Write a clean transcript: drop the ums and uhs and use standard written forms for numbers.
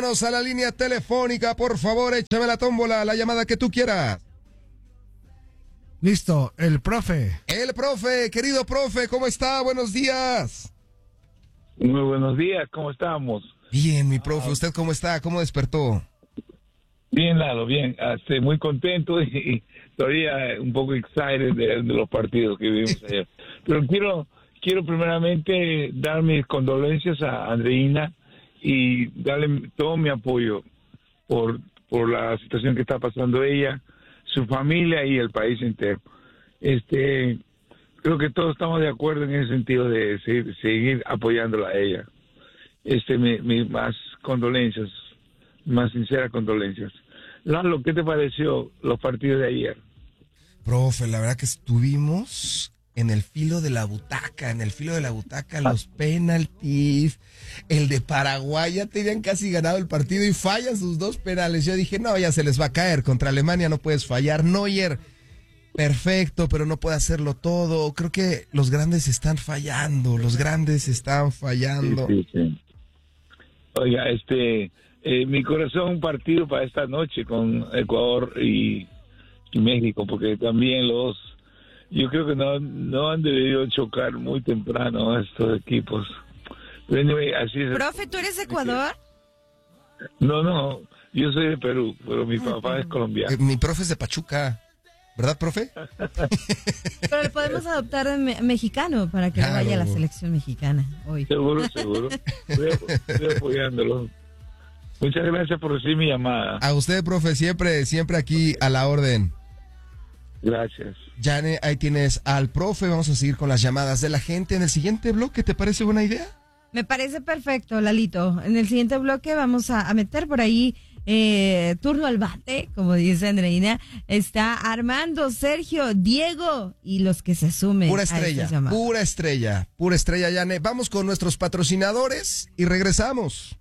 Vamos a la línea telefónica, por favor, échame la tómbola, la llamada que tú quieras. Listo, el profe. El profe, querido profe, ¿cómo está? Buenos días. Muy buenos días, ¿cómo estamos? Bien, mi profe, ¿usted cómo está? ¿Cómo despertó? Bien, Lalo, bien. Muy contento y todavía un poco excited de los partidos que vimos ayer. Pero quiero primeramente dar mis condolencias a Andreina y darle todo mi apoyo por la situación que está pasando ella, su familia y el país entero. Creo que todos estamos de acuerdo en ese sentido de seguir apoyándola a ella. Mis más condolencias, más sinceras condolencias. Lalo, ¿qué te pareció los partidos de ayer? Profe, la verdad que estuvimos en el filo de la butaca, los penaltis, el de Paraguay, ya tenían casi ganado el partido y fallan sus dos penales. Yo dije, no, ya se les va a caer, contra Alemania no puedes fallar. Neuer, perfecto, pero no puede hacerlo todo. Creo que los grandes están fallando. Sí. Oiga, mi corazón, un partido para esta noche con Ecuador y México, porque también yo creo que no han debido chocar muy temprano estos equipos. Pero anyway, así es. Profe, ¿tú eres de Ecuador? No, yo soy de Perú, pero mi papá es colombiano. Mi profe es de Pachuca, ¿verdad, profe? Pero le podemos adoptar de mexicano para que vaya a la selección mexicana hoy. Seguro. Estoy apoyándolo. Muchas gracias por recibir mi llamada. A usted, profe, siempre aquí a la orden. Gracias. Yane, ahí tienes al profe. Vamos a seguir con las llamadas de la gente en el siguiente bloque. ¿Te parece buena idea? Me parece perfecto, Lalito. En el siguiente bloque vamos a meter por ahí turno al bate, como dice Andreina. Está Armando, Sergio, Diego y los que se sumen. Pura estrella, Yane. Vamos con nuestros patrocinadores y regresamos.